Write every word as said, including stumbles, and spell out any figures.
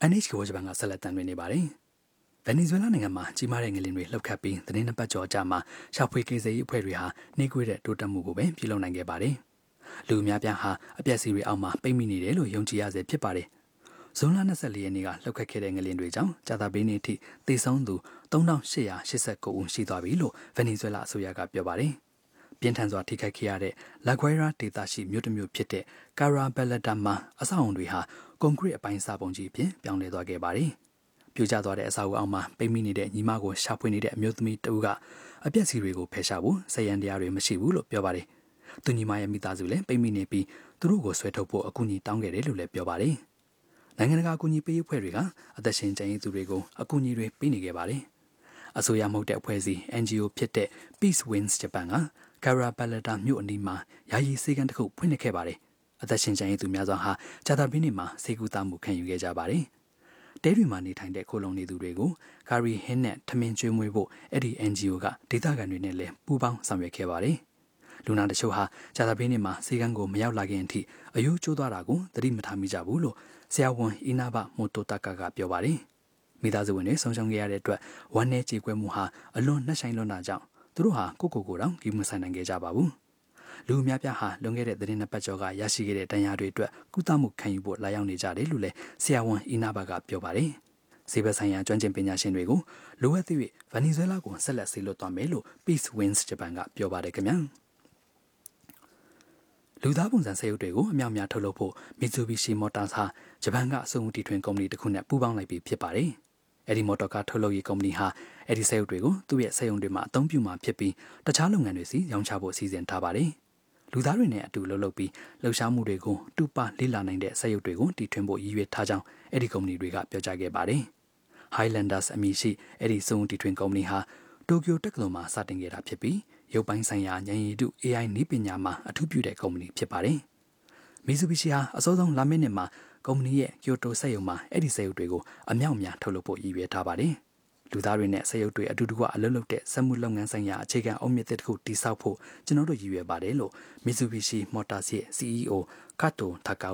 N H K ဂျပန်ကဆက်လက်တမ်းတွင်နေပါတယ်။ဗင်နီဇွဲလားနိုင်ငံမှာကြီးမားတဲ့ငလျင်တွေလှုပ်ခတ်ပြီးသတင်းနှစ်ပတ်ကျော်ကြာမှာရှာဖွေကိစ္စရေးအဖွဲ့တွေဟာနှိကွေးတဲ့တိုးတက်မှုကိုပဲပြုလုပ်နိုင်ခဲ့ပါတယ်။လူအများပြားဟာအပျက်စီးတွေအောက်မှာပိတ်မိနေတယ်လို့ယုံကြည်ရစေဖြစ်ပါတယ်။ဇွန်လ၂၄ရက်နေ့ကလှုပ်ခတ်ခဲ့တဲ့ငလျင်တွေကြောင့်ကြာသပတေးနေ့ထိသေဆုံးသူ၃၈၈၉ဦးရှိသွားပြီလို့ဗင်နီဇွဲလားအစိုးရကပြောပါတယ်။ပြင်းထန်စွာထိခိုက်ခဲ့ရတဲ့လာဂွဲရာဒေသရှိမြို့တစ်မြို့ဖြစ်တဲ့ကာရာဘယ်လတာမှာအဆောက်အုံတွေဟာကွန်ကရစ်အပိုင်းစာပုံကြီးအဖြစ်ပြောင်းလဲသွားခဲ့ပါတယ်။ပြိုကျသွားတဲ့အဆောက်အုံအောက်မှာပိတ်မိနေတဲ့ညီမကိုရှာဖွေနေတဲ့အမျိုးသမီးတဦးကအပျက်စီးတွေကိုဖယ်ရှားဖို့စရန်တရားတွေမရှိဘူးလို့ပြောပါတယ်။သူညီမရဲ့မိသားစုလည်းပိတ်မိနေပြီးသူတို့ကိုဆွဲထုတ်ဖို့အကူအညီတောင်းခဲ့တယ်လို့လည်းပြောပါတယ်။နိုင်ငံတကာအကူအညီပေးအဖွဲ့တွေကအသက်ရှင်ကျန်ရည်သူတွေကိုအကူအညီတွေပေးနေခဲ့ပါတယ်။အစိုးရမဟုတ်တဲ့အဖွဲ့အစည်း N G O ဖြစ်တဲ့ Peace Wings Japan ကကာရာဘယ်လတာမြို့အနီးမှာယာယီစေကန်းတစ်ခုဖွင့်လှစ်ခဲ့ပါတယ်။အသက်ရှင်ကျန်ရည်သူများစွာဟာဂျာတာပင်းနေမှာစေကူတာမှုခံယူခဲ့ကြပါတယ်။တဲတွေမှာနေထိုင်တဲ့ခိုလုံနေသူတွေကိုကာရီဟင်းနဲ့ထမင်းကျွေးမွေးဖို့အဲ့ဒီ N G O ကဒေသခံတွေနဲ့လည်းပူးပေါင်းဆောင်ရွက်ခဲ့ပါတယ်။လူနာတချို့ဟာဂျာတာပင်းနေမှာစေကန်းကိုမရောက်လာခင်အထိအယိုးကျိုးသွားတာကိုသတိမထားမိကြဘူးလို့ဆရာဝန်အီနာဘမိုတိုတာကာကပြောပါတယ်။မိသားစုဝင်တွေဆုံးရှုံးခဲ့ရတဲ့အတွက်ဝမ်းနည်းကြေကွဲမှုဟာအလွန်နှက်ဆိုင်လွန်းတာကြောင့်သူတို့ဟာကိုကိုကိုတောင်ဂီမဆိုင်နိုင်ခဲ့ကြပါဘူး။လူအများပြားဟာလွန်ခဲ့တဲ့သတင်းနှစ်ပတ်ကျော်ကရရှိခဲ့တဲ့တန်ရာတွေအတွက်ကုသမှုခံယူဖို့လာရောက်နေကြတယ်လို့လည်းဆရာဝန်အီနာဘကပြောပါတယ်။ဆေးဘက်ဆိုင်ရာကျွမ်းကျင်ပညာရှင်တွေကိုလိုအပ်သည့်ဗင်နီဇွဲလားကိုဆက်လက်ဆေးလွှတ်သွားမယ်လို့ Peace Wings Japan ကပြောပါတယ်ခင်ဗျာ။လူသားပုံစံဆေးရုပ်တွေကိုအမြောက်အများထုတ်လုပ်ဖို့ Mitsubishi Motors ဟာဂျပန်ကအစုံတီထွင်ကုမ္ပဏီတစ်ခုနဲ့ပူးပေါင်းလိုက်ပြီးဖြစ်ပါတယ်။အဲဒီမော်တော်ကားထုတ်လုပ်ရေးကုမ္ပဏီဟာအဲဒီဆေးရုပ်တွေကိုသူ့ရဲ့ဆေးရုံတွေမှာအသုံးပြုမှာဖြစ်ပြီးတခြားလုပ်ငန်းတွေစီရောင်းချဖို့အစီအစဉ်ထားပါတယ်။လူသားတွေနဲ့အတူလှုပ်လှုပ်ပြီးလှုပ်ရှားမှုတွေကိုတူပလေ့လာနိုင်တဲ့ဆေးရုပ်တွေကိုတီထွင်ဖို့ရည်ရွယ်ထားကြောင်းအဲဒီကုမ္ပဏီတွေကပြောကြားခဲ့ပါတယ်။ Highlanders အမည်ရှိအဲဒီစုံတီထွင်ကုမ္ပဏီဟာတိုကျိုတက္ကသိုလ်မှာစတင်ခဲ့တာဖြစ်ပြီးရုပ်ပိုင်းဆိုင်ရာဉာဏ်ရည်တု A I နည်းပညာမှာအထူးပြုတဲ့ကုမ္ပဏီဖြစ်ပါတယ်။ Mitsubishi ဟာအစောဆုံးလာမယ့်နှစ်မှာကုမ္ပဏီရဲ့ကျိုတိုစက်ရုံမှာအဲ့ဒီစက်ရုပ်တွေကိုအမြောက်အများထုတ်လုပ်ဖို့ရည်ရွယ်ထားပါတယ်။လူသားတွေနဲ့စက်ရုပ်တွေအတူတူကအလုပ်လုပ်တဲ့စက်မှုလုပ်ငန်းဆိုင်ရာအခြေခံအုတ်မြစ်တစ်ခုတိစောက်ဖို့ကျွန်တော်တို့ရည်ရွယ်ပါတယ်လို့ Mitsubishi Motors ရဲ့ C E O ကာတို ထာကာ